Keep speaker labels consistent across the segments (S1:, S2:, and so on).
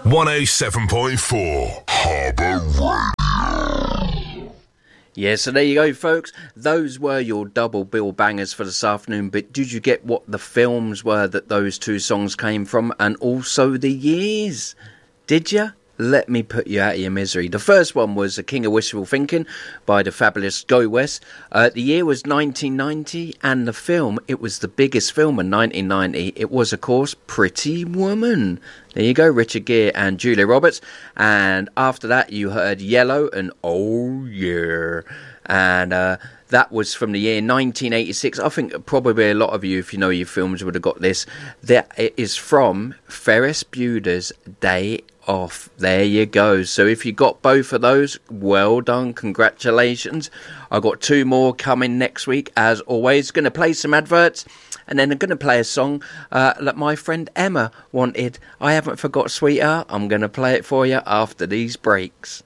S1: 107.4 Harbour Radio.
S2: Yeah, so there you go, folks. Those were your double bill bangers for this afternoon. But did you get what the films were that those two songs came from, and also the years? Did you? Let me put you out of your misery. The first one was The King of Wishful Thinking by the fabulous Go West. The year was 1990, and the film, it was the biggest film in 1990. It was, of course, Pretty Woman. There you go, Richard Gere and Julia Roberts. And after that, you heard Yellow and Oh Yeah. And that was from the year 1986. I think probably a lot of you, if you know your films, would have got this. That it is from Ferris Bueller's Day Off. There you go. So if you got both of those, well done, congratulations. I've got two more coming next week, as always. Going to play some adverts, and then I'm going to play a song that my friend Emma wanted. I haven't forgot, sweetheart. I'm going to play it for you after these breaks.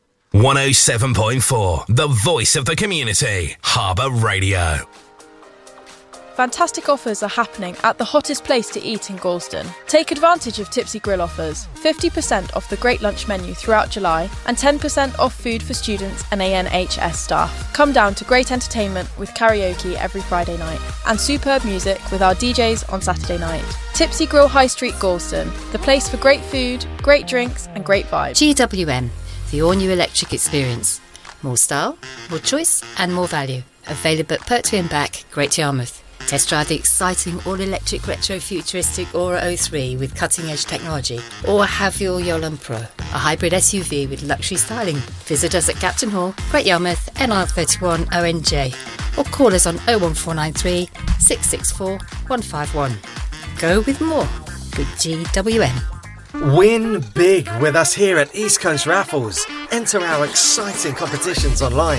S1: 107.4, the voice of the community, Harbour Radio.
S3: Fantastic offers are happening at the hottest place to eat in Galston. Take advantage of Tipsy Grill offers. 50% off the Great Lunch menu throughout July and 10% off food for students and ANHS staff. Come down to great entertainment with karaoke every Friday night and superb music with our DJs on Saturday night. Tipsy Grill High Street Galston, the place for great food, great drinks and great vibes.
S4: GWM, the all-new electric experience. More style, more choice and more value. Available at Pertwee and Back, Great Yarmouth. Test drive the exciting all-electric retro-futuristic Aura 03 with cutting-edge technology. Or have your Yolan Pro, a hybrid SUV with luxury styling. Visit us at Captain Hall, Great Yarmouth, NR31 ONJ. Or call us on 01493 664 151. Go with more with GWM.
S5: Win big with us here at East Coast Raffles. Enter our exciting competitions online